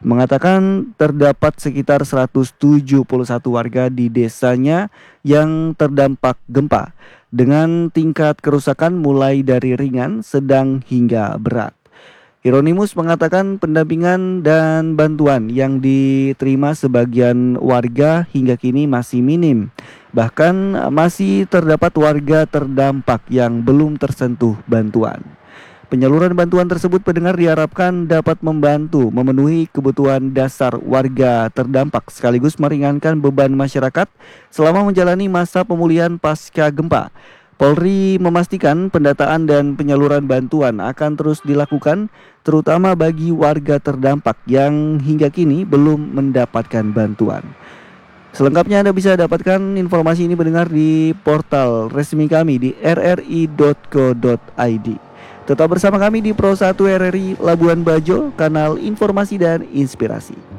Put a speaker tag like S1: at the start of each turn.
S1: mengatakan terdapat sekitar 171 warga di desanya yang terdampak gempa dengan tingkat kerusakan mulai dari ringan, sedang hingga berat. Hieronymus mengatakan pendampingan dan bantuan yang diterima sebagian warga hingga kini masih minim. Bahkan masih terdapat warga terdampak yang belum tersentuh bantuan. Penyaluran bantuan tersebut pendengar diharapkan dapat membantu memenuhi kebutuhan dasar warga terdampak sekaligus meringankan beban masyarakat selama menjalani masa pemulihan pasca gempa. Polri memastikan pendataan dan penyaluran bantuan akan terus dilakukan terutama bagi warga terdampak yang hingga kini belum mendapatkan bantuan. Selengkapnya Anda bisa dapatkan informasi ini mendengar di portal resmi kami di rri.co.id. Tetap bersama kami di Pro 1 RRI Labuan Bajo, kanal informasi dan inspirasi.